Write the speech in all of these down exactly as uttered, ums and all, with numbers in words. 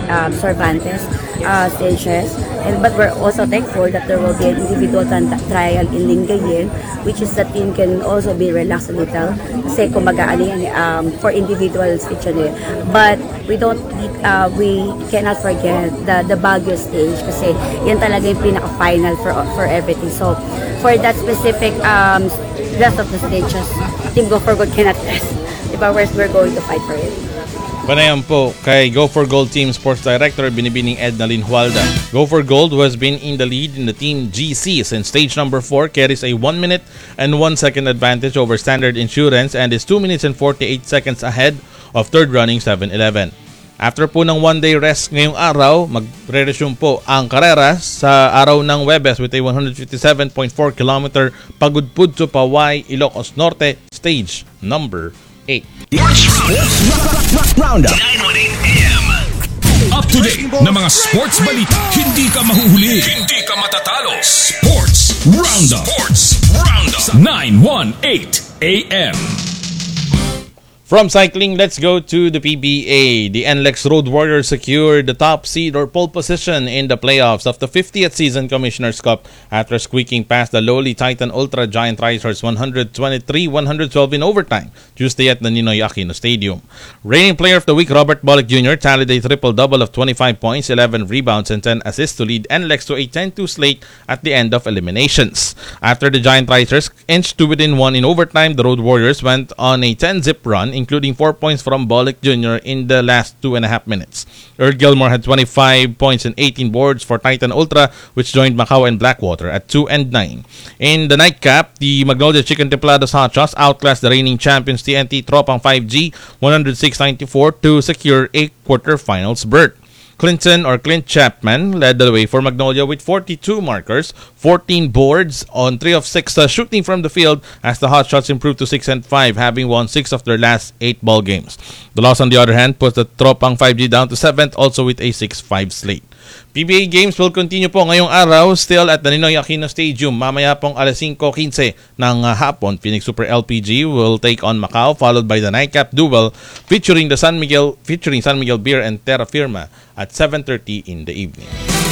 um, Cervantes uh, stages. And, but we're also thankful that there will be an individual trial in Lingayen, which is the team can also be relaxed a little. Kasi kumbaga, ano yan, um, for individual stage yan eh. But we don't, uh, we cannot forget the, the Baguio stage kasi yan talaga yung pinaka-final for, for everything. So, for that specific um, rest of the stages, Team Go for Gold cannot rest. Diba, we're, we're going to fight for it. Panayan po kay Go for Gold Team Sports Director Binibining Edna Linhualda. Go for Gold, who has been in the lead in the Team G C since stage number four, carries a one minute and one second advantage over Standard Insurance and is two minutes and forty-eight seconds ahead of third running seven eleven. After po ng one day rest ngayong araw, magre-resume po ang karera sa araw ng Webes with a one fifty-seven point four kilometer Pagudpud to Paway, Ilocos Norte, stage number eight. Roundup nine eighteen A M. Up to date na mga sports balita. Hindi ka mahuhuli. Hindi ka matatalo. Sports Roundup. Sports Roundup. nine eighteen A M. From cycling, let's go to the P B A. The N L E X Road Warriors secured the top seed or pole position in the playoffs of the fiftieth Season Commissioner's Cup after squeaking past the lowly Titan Ultra Giant Racers one twenty-three one twelve in overtime Tuesday at the Ninoy Aquino Stadium. Reigning Player of the Week Robert Bolick Junior tallied a triple-double of twenty-five points, eleven rebounds, and ten assists to lead N L E X to a ten two slate at the end of eliminations. After the Giant Racers inched to within one in overtime, the Road Warriors went on a ten-zip run, including four points from Bolick Junior in the last two and a half minutes. Earl Gilmore had twenty-five points and eighteen boards for Titan Ultra, which joined Macau and Blackwater at two and nine. In the nightcap, the Magnolia Chicken Templados Hotshots outclassed the reigning champions T N T Tropang five G one oh six ninety-four to secure a quarterfinals berth. Clinton or Clint Chapman led the way for Magnolia with forty-two markers, fourteen boards on three of six uh, shooting from the field as the Hotshots improved to six and five, having won six of their last eight ball games. The loss, on the other hand, puts the Tropang five G down to seventh, also with a six five slate. P B A games will continue po ngayong araw still at the Ninoy Aquino Stadium. Mamaya pong alas singko quince ng uh, hapon, Phoenix Super L P G will take on Macau, followed by the nightcap duel featuring the San Miguel featuring San Miguel Beer and Terra Firma at seven thirty in the evening.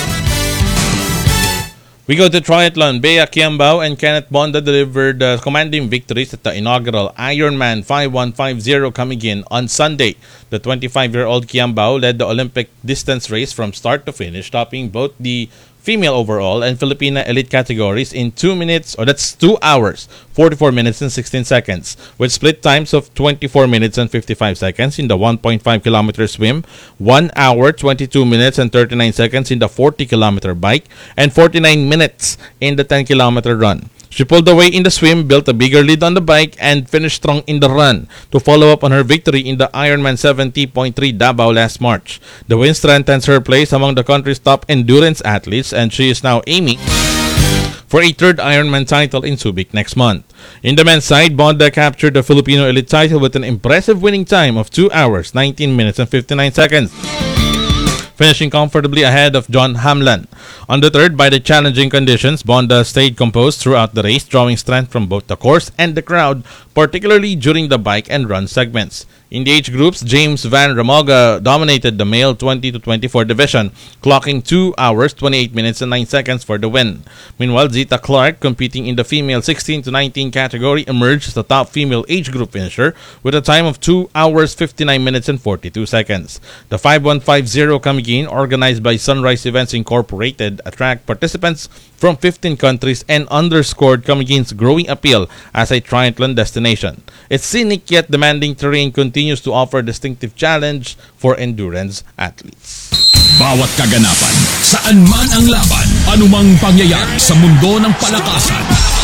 We go to triathlon. Bea Kiambao and Kenneth Bonda delivered uh, commanding victories at the inaugural Ironman five one five zero Camiguin on Sunday. The twenty-five-year-old Kiambao led the Olympic distance race from start to finish, topping both the female overall and Filipina elite categories in two minutes, or that's two hours, forty-four minutes and sixteen seconds, with split times of twenty-four minutes and fifty-five seconds in the one point five kilometer swim, one hour, twenty-two minutes and thirty-nine seconds in the forty kilometer bike, and forty-nine minutes in the ten kilometer run. She pulled away in the swim, built a bigger lead on the bike, and finished strong in the run to follow up on her victory in the Ironman seventy point three Davao last March. The win strengthens her place among the country's top endurance athletes, and she is now aiming for a third Ironman title in Subic next month. In the men's side, Bonda captured the Filipino elite title with an impressive winning time of two hours, nineteen minutes and fifty-nine seconds. Finishing comfortably ahead of John Hamlan. Undeterred by the challenging conditions, Bonda stayed composed throughout the race, drawing strength from both the course and the crowd, particularly during the bike and run segments. In the age groups, James Van Ramoga dominated the male twenty to twenty-four division, clocking two hours, twenty-eight minutes and nine seconds for the win. Meanwhile, Zita Clark, competing in the female sixteen to nineteen category, emerged as the top female age group finisher with a time of two hours, fifty-nine minutes and forty-two seconds. The five one five zero Camiguin, organized by Sunrise Events Incorporated, attract participants from fifteen countries and underscored Camiguin's growing appeal as a triathlon destination. Its scenic yet demanding terrain continues to offer a distinctive challenge for endurance athletes. Bawat kaganapan, saan man ang laban, anumang pangyayari sa mundo ng palakasan,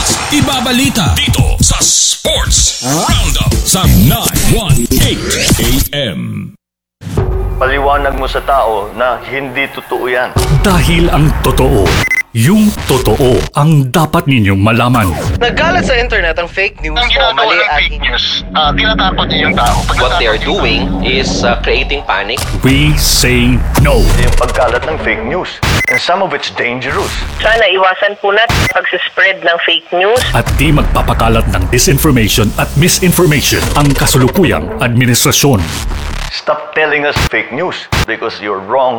ibabalita dito sa Sports Roundup sa nine eighteen A M. Paliwanag mo sa tao na hindi totoo yan. Dahil ang totoo, yung totoo ang dapat ninyong malaman. Nagkalat sa internet ang fake news ang o mali ng at fake news. Uh, tinatapon niyo yung tao. What they are doing is uh, creating panic. We say no. Yung pagkalat ng fake news. And some of it's dangerous. Sana iwasan po natin pag-spread ng fake news. At di magpapakalat ng disinformation at misinformation ang kasulukuyang administrasyon. Stop telling us fake news because you're wrong.